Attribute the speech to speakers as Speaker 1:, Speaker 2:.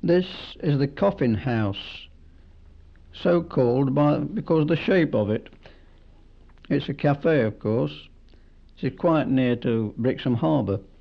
Speaker 1: This is the Coffin House, so called because of the shape of it. It's a cafe, of course. It's quite near to Brixham Harbour.